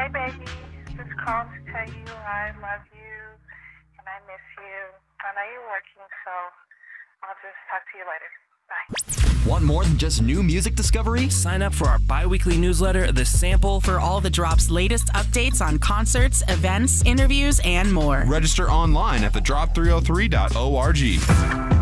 Hey, baby. Just called to tell you I love you and I miss you. I know you're working, so I'll just talk to you later. Bye. Want more than just new music discovery? Sign up for our bi-weekly newsletter, The Sample, for all the Drop's latest updates on concerts, events, interviews, and more. Register online at thedrop303.org.